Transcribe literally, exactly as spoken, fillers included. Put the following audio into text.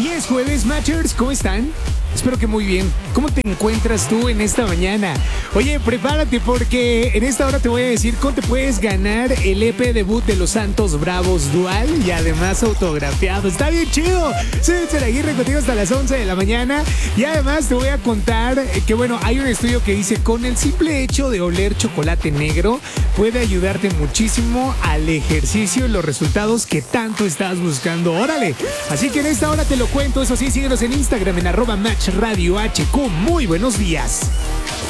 Y es jueves, Matchers, ¿cómo están? Espero que muy bien. ¿Cómo te encuentras tú en esta mañana? Oye, prepárate porque en esta hora te voy a decir cómo te puedes ganar el E P debut de los Santos Bravos Dual y además autografiado. Está bien chido. Soy Edson Aguirre contigo hasta las once de la mañana y además te voy a contar que, bueno, hay un estudio que dice con el simple hecho de oler chocolate negro puede ayudarte muchísimo al ejercicio y los resultados que tanto estás buscando. ¡Órale! Así que en esta hora te lo cuento. Eso sí, síguenos en Instagram en arroba Match Radio H Q. Muy buenos días.